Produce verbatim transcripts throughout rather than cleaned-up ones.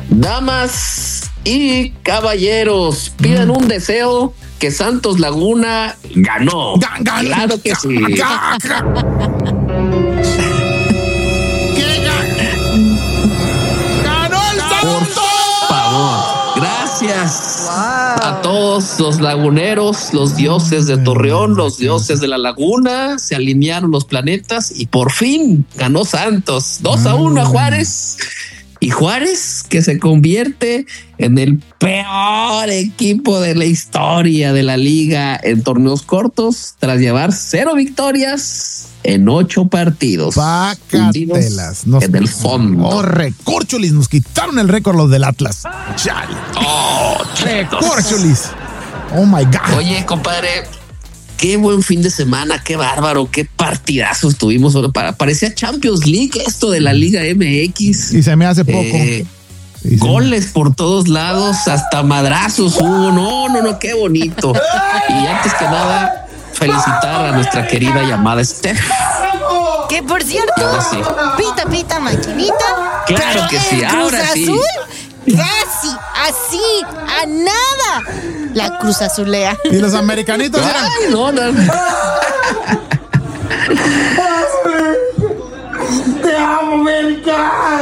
Damas y caballeros, pidan mm. un deseo que Santos Laguna ganó. Gan, gan, claro que sí. Gan, gan. ¿Qué gan? ¡Ganó el Santos! Por favor, gracias wow. a todos los laguneros, los dioses de Torreón, los dioses de la laguna. Se alinearon los planetas y por fin ganó Santos. dos a uno a Juárez. Y Juárez, que se convierte en el peor equipo de la historia de la liga en torneos cortos, tras llevar cero victorias en ocho partidos. Pácatelas. Nos, en el fondo. Oh, recorcholis, nos quitaron el récord los del Atlas. Chale. Oh, recorcholis. Oh my God. Oye, compadre, qué buen fin de semana, qué bárbaro, qué partidazos tuvimos. Parecía Champions League esto de la Liga M X. Y se me hace poco. Eh, goles por todos lados, hasta madrazos hubo. No, no, no, qué bonito. Y antes que nada, felicitar a nuestra querida llamada Steph. Que por cierto, sí. pita, pita, maquinita. Claro que sí, ahora Cruz sí. Azul, casi, así, a nada. La Cruz Azulea. Y los americanitos eran. Ay, no, no. Te amo, América.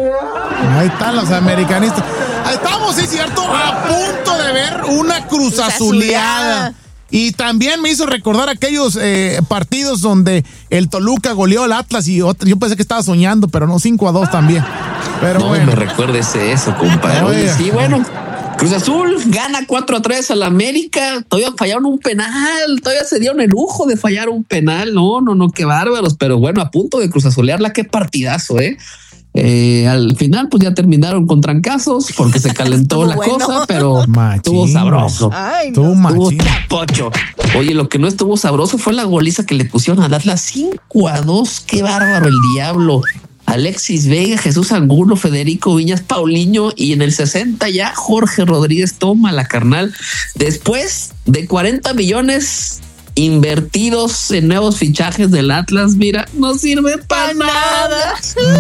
Ahí están los americanistas. Estamos, sí, cierto, a punto de ver una Cruz, Cruz Azuleada. Azuleada. Y también me hizo recordar aquellos eh, partidos donde el Toluca goleó al Atlas y otro, yo pensé que estaba soñando, pero no, cinco a dos también. Pero no bueno. me recuerdes eso, compadre. Oye, sí, bueno. Cruz Azul gana cuatro a tres a la América. Todavía fallaron un penal. Todavía se dieron el lujo de fallar un penal. No, no, no, qué bárbaros. Pero bueno, a punto de Cruz Azulearla, qué partidazo, ¿eh? Eh, al final, pues ya terminaron con trancazos porque se calentó la bueno. cosa, pero machín. Estuvo sabroso. Ay, estuvo no. machín. Estuvo tapocho. Oye, lo que no estuvo sabroso fue la goliza que le pusieron al Atlas cinco a dos. Qué bárbaro el diablo. Alexis Vega, Jesús Angulo, Federico Viñas, Paulinho y en el sesenta ya Jorge Rodríguez toma la carnal. Después de cuarenta millones invertidos en nuevos fichajes del Atlas, mira, no sirve para nada.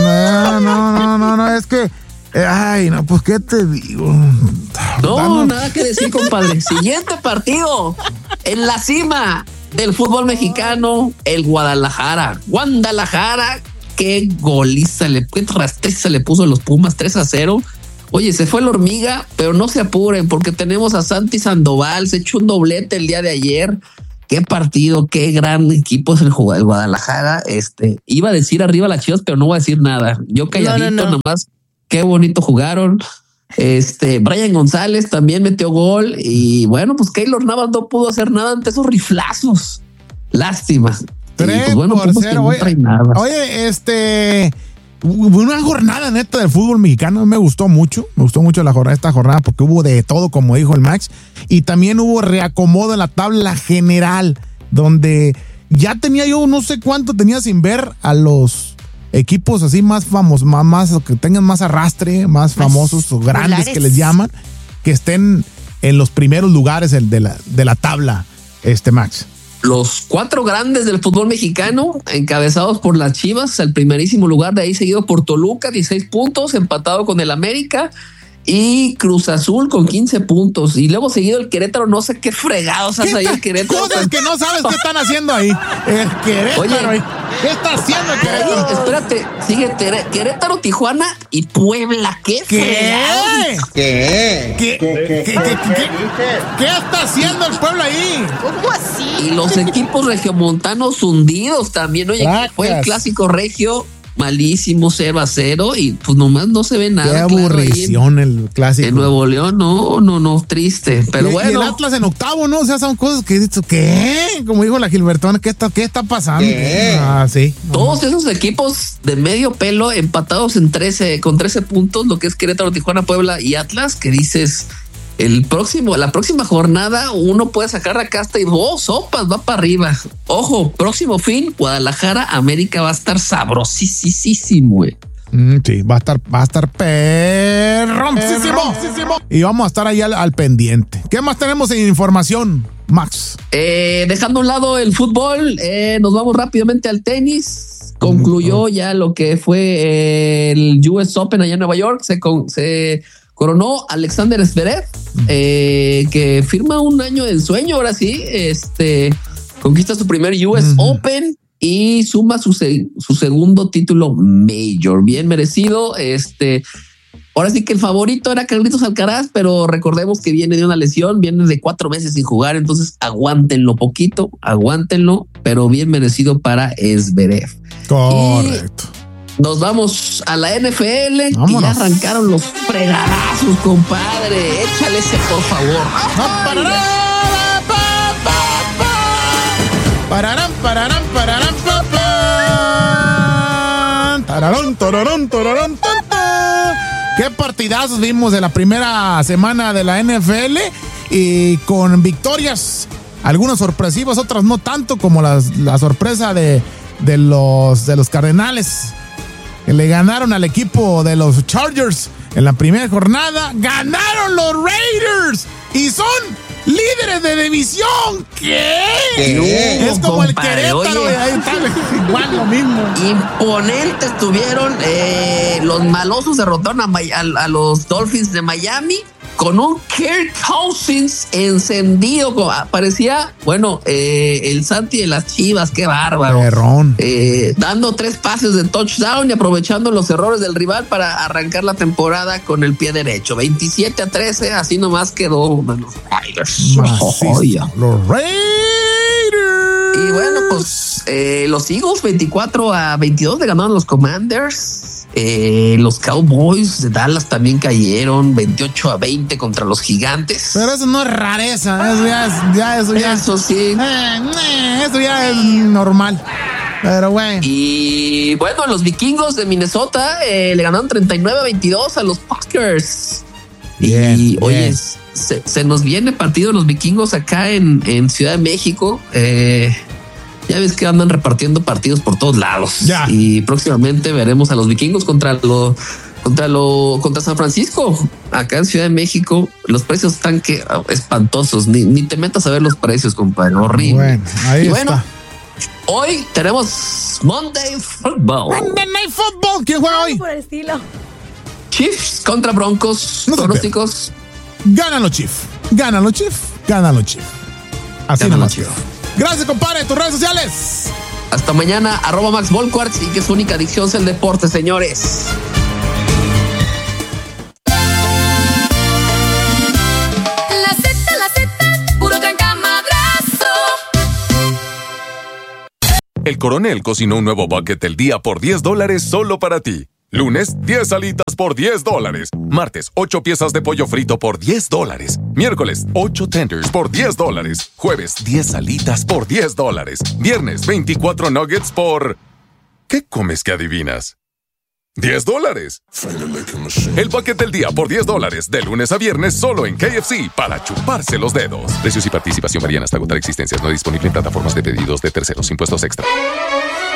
No, no, no, no, no, es que, eh, ay, no, pues, ¿qué te digo? No, Dame... nada que decir, compadre. Siguiente partido, en la cima del fútbol mexicano, el Guadalajara. Guadalajara, qué goliza, le, qué rastriza le puso a los Pumas, tres a cero. Oye, se fue la hormiga, pero no se apuren, porque tenemos a Santi Sandoval, se echó un doblete el día de ayer. Qué partido, qué gran equipo es el Guadalajara. Este, iba a decir arriba las Chivas, pero no voy a decir nada. Yo calladito, no, no, no. Nomás, qué bonito jugaron. Este, Brian González también metió gol. Y bueno, pues Keylor Navas no pudo hacer nada ante esos riflazos. Lástima. Tres pues bueno, por cero. No oye, oye, este, una jornada neta del fútbol mexicano me gustó mucho. Me gustó mucho la jornada, esta jornada, porque hubo de todo, como dijo el Max. Y también hubo reacomodo en la tabla general, donde ya tenía yo no sé cuánto tenía sin ver a los equipos así más famosos, más, más que tengan más arrastre, más, más famosos o grandes populares, que les llaman, que estén en los primeros lugares de la, de la tabla, este Max. Los cuatro grandes del fútbol mexicano, encabezados por las Chivas, el primerísimo lugar, de ahí seguido por Toluca, dieciséis puntos, empatado con el América, y Cruz Azul con quince puntos. Y luego seguido el Querétaro, no sé qué fregados hace ahí el Querétaro. Cosas que no sabes qué están haciendo ahí. El Querétaro. Oye, ¿qué está haciendo el Querétaro? Ahí, espérate, sigue Querétaro, Tijuana y Puebla. ¿Qué? ¿Qué? ¿Qué? ¿Qué? ¿Qué? ¿Qué? ¿Qué? ¿Qué? ¿Qué está haciendo el Puebla ahí? ¿Cómo así? Y los equipos regiomontanos hundidos también. Oye, Placas. Fue el clásico regio. Malísimo, cero a cero, y pues nomás no se ve nada. Qué aburrición claro, en, el clásico. En Nuevo León, no, no, no, triste. Pero y, bueno. Y el Atlas en octavo, ¿no? O sea, son cosas que dices, ¿qué? Como dijo la Gilbertona, ¿qué está, qué está pasando? ¿Qué? Ah, sí. Todos esos equipos de medio pelo empatados en trece, con trece puntos, lo que es Querétaro, Tijuana, Puebla y Atlas, que dices, el próximo, la próxima jornada uno puede sacar la casta y oh, sopas, va para arriba. Ojo, próximo fin, Guadalajara, América va a estar sabrosísimo, güey. Mm, sí, va a estar, va a estar perroncísimo. Y vamos a estar ahí al, al pendiente. ¿Qué más tenemos en información, Max? Eh, dejando a un lado el fútbol, eh, nos vamos rápidamente al tenis. concluyó ya lo que fue el U S Open allá en Nueva York. Se, con, se coronó Alexander Zverev, eh, que firma un año de ensueño. Ahora sí, este conquista su primer U S uh-huh. Open y suma su, su segundo título Major. Bien merecido. Este, ahora sí que el favorito era Carlitos Alcaraz, pero recordemos que viene de una lesión, viene de cuatro meses sin jugar, entonces aguántenlo poquito, aguántenlo, pero bien merecido para Zverev. Correcto. Y nos vamos a la N F L. Vámonos. Y ya arrancaron los fregadazos, compadre. Échale ese, por favor. Pararán, pararán, pararán, pararán, tararón, tararón, tararón, tararón. Qué partidazos vimos de la primera semana de la N F L y con victorias, algunas sorpresivas, otras no tanto, como las, la sorpresa de, de, los, de los Cardenales, que le ganaron al equipo de los Chargers en la primera jornada. ¡Ganaron los Raiders! Y son líderes de división. ¿Qué? ¿Qué? Es como Compadre, el Querétaro. oye. Ahí está, igual lo mismo. Imponentes tuvieron. Eh, los malosos derrotaron a, a, a los Dolphins de Miami con un Kirk Cousins encendido. Parecía, bueno, eh, el Santi de las Chivas. Qué bárbaro. Perrón. Eh, dando tres pases de touchdown y aprovechando los errores del rival para arrancar la temporada con el pie derecho. veintisiete a trece, así nomás quedó los Raiders. Oh, yeah. Los Raiders. Y bueno, pues eh, los Eagles veinticuatro a veintidós le ganaron los Commanders. Eh, los Cowboys de Dallas también cayeron veintiocho a veinte contra los Gigantes. Pero eso no es rareza, eso ya es, ya eso ya. Eso sí. Eh, eso ya es normal. Pero bueno. Y bueno, los Vikingos de Minnesota eh, le ganaron treinta y nueve a veintidós a los Packers. Bien, y bien. oye, se, se nos viene partido de los Vikingos acá en, en Ciudad de México. Eh, Ya ves que andan repartiendo partidos por todos lados. Ya. Y próximamente veremos a los Vikingos contra lo, contra lo, contra San Francisco. Acá en Ciudad de México, los precios están que espantosos. Ni, ni te metas a ver los precios, compadre. Horrible. Bueno, ahí y está. bueno, hoy tenemos Monday Football. Monday Night Football. ¿Quién juega hoy? Por el estilo. Chiefs contra Broncos. No se Pronósticos. Ganan los Chiefs. Ganan los Chiefs. Ganan los Chiefs. Así Ganan nomás. los Chiefs. Gracias, compadre. Tus redes sociales. Hasta mañana, arroba Max Volquarts, y que su única adicción es el deporte, señores. La Z, la Z, puro cancamadrazo. El Coronel cocinó un nuevo bucket del día por diez dólares solo para ti. Lunes, diez alitas por diez dólares. Martes, ocho piezas de pollo frito por diez dólares. Miércoles, ocho tenders por diez dólares. Jueves, diez alitas por diez dólares. Viernes, veinticuatro nuggets por... ¿Qué comes que adivinas? diez dólares. El bucket del día por diez dólares. De lunes a viernes solo en K F C para chuparse los dedos. Precios y participación varían hasta agotar existencias. No disponible en plataformas de pedidos de terceros. Impuestos extra.